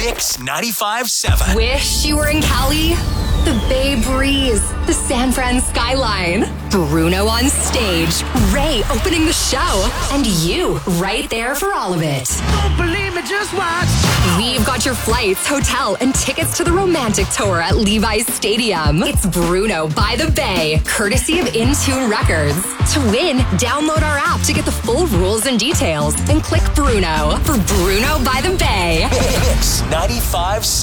Mix 95.7. Wish you were in Cali? The Bay Breeze, the San Fran skyline, Bruno on stage, Ray opening the show, and you right there for all of it. Don't believe me, just watch. We've got your flights, hotel, and tickets to the romantic tour at Levi's Stadium. It's Bruno by the Bay, courtesy of Intune Records. To win, download our app to get the full rules and details and click Bruno for Bruno by the Bay. Mix 95.7.